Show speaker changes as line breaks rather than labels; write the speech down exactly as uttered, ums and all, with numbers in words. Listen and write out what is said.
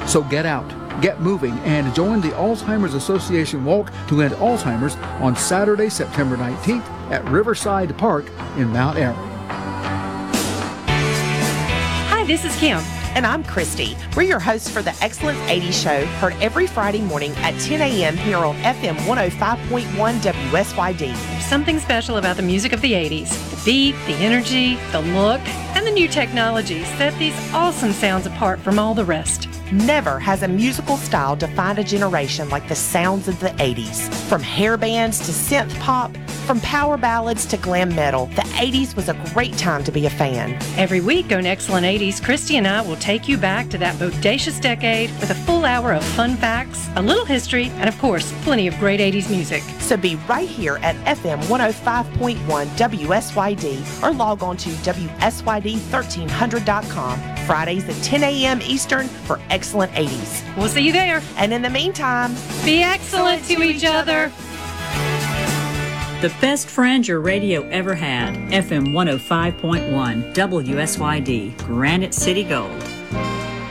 So get out, get moving, and join the Alzheimer's Association Walk to End Alzheimer's on Saturday, September nineteenth at Riverside Park in Mount Airy.
Hi, this is Kim.
And I'm Christy. We're your hosts for the Excellent eighties Show, heard every Friday morning at ten a.m. here on F M one oh five point one W S Y D.
There's something special about the music of the eighties. The beat, the energy, the look, and the new technology set these awesome sounds apart from all the rest.
Never has a musical style defined a generation like the sounds of the eighties. From hair bands to synth pop, from power ballads to glam metal, the eighties was a great time to be a fan.
Every week on Excellent eighties, Christy and I will take you back to that bodacious decade with a full hour of fun facts, a little history, and of course, plenty of great eighties music.
So be right here at F M one oh five point one W S Y D or log on to W S Y D thirteen hundred dot com Fridays at ten a.m. Eastern for Excellent eighties.
We'll see you there.
And in the meantime,
be excellent to each other.
The best friend your radio ever had. F M one oh five point one W S Y D, Granite City Gold.